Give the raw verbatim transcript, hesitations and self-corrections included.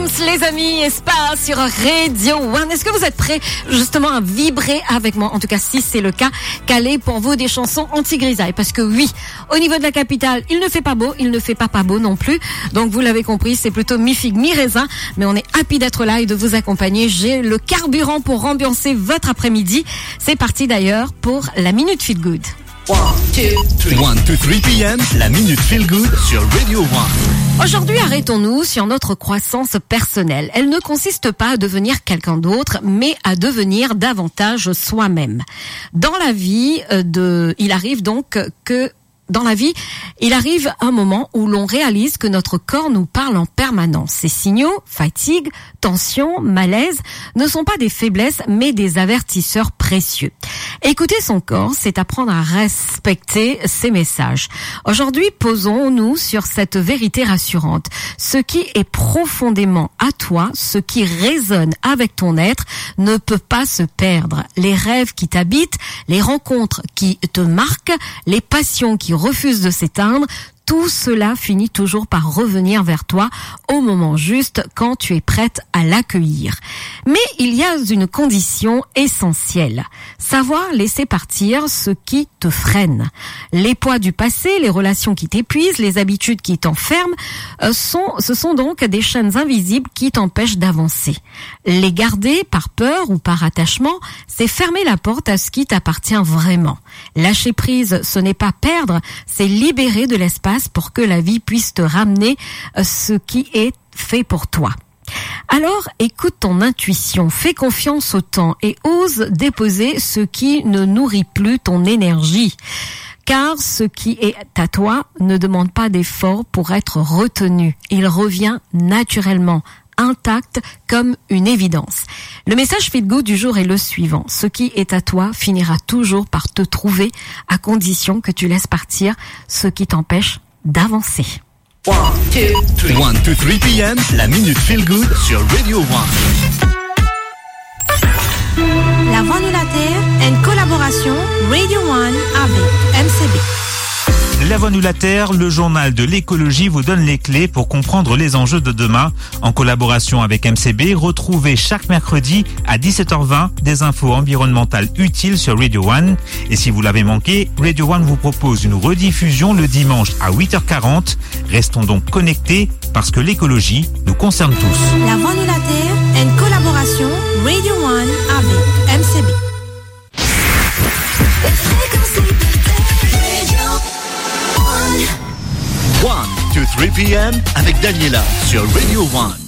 Dreams, les amis, et Spa sur Radio One. Est-ce que vous êtes prêts justement à vibrer avec moi? En tout cas, si c'est le cas, calez pour vous des chansons anti-grisaille. Parce que oui, au niveau de la capitale, il ne fait pas beau, il ne fait pas pas beau non plus. Donc vous l'avez compris, c'est plutôt mi-figue, mi-raisin. Mais on est happy d'être là et de vous accompagner. J'ai le carburant pour ambiancer votre après-midi. C'est parti d'ailleurs pour la Minute Feel Good. one, two, three. one to three p.m. La Minute Feel Good sur Radio One. Aujourd'hui, arrêtons-nous sur notre croissance personnelle. Elle ne consiste pas à devenir quelqu'un d'autre, mais à devenir davantage soi-même. Dans la vie, de, il arrive donc que Dans la vie, il arrive un moment où l'on réalise que notre corps nous parle en permanence. Ces signaux, fatigue, tension, malaise, ne sont pas des faiblesses, mais des avertisseurs précieux. Écouter son corps, c'est apprendre à respecter ses messages. Aujourd'hui, posons-nous sur cette vérité rassurante. Ce qui est profondément à toi, ce qui résonne avec ton être, ne peut pas se perdre. Les rêves qui t'habitent, les rencontres qui te marquent, les passions qui refusent de s'éteindre, tout cela finit toujours par revenir vers toi au moment juste quand tu es prête à l'accueillir. Mais il y a une condition essentielle. Savoir laisser partir ce qui te freine. Les poids du passé, les relations qui t'épuisent, les habitudes qui t'enferment, euh, sont, ce sont donc des chaînes invisibles qui t'empêchent d'avancer. Les garder par peur ou par attachement, c'est fermer la porte à ce qui t'appartient vraiment. Lâcher prise, ce n'est pas perdre, c'est libérer de l'espace pour que la vie puisse te ramener ce qui est fait pour toi. Alors, écoute ton intuition, fais confiance au temps et ose déposer ce qui ne nourrit plus ton énergie. Car ce qui est à toi ne demande pas d'effort pour être retenu. Il revient naturellement, intact comme une évidence. Le message Feel Good du jour est le suivant. Ce qui est à toi finira toujours par te trouver à condition que tu laisses partir ce qui t'empêche d'avancer. one, two, three. one to three p.m. La Minute Feel Good sur Radio One. La Voix de la Terre, une collaboration Radio One avec M C B. La Voix de la Terre, le journal de l'écologie vous donne les clés pour comprendre les enjeux de demain. En collaboration avec M C B, retrouvez chaque mercredi à dix-sept heures vingt des infos environnementales utiles sur Radio One. Et si vous l'avez manqué, Radio One vous propose une rediffusion le dimanche à huit heures quarante. Restons donc connectés parce que l'écologie nous concerne tous. La Voix de la Terre, une collaboration Radio One avec M C B. one to three p.m. avec Daniela sur Radio One.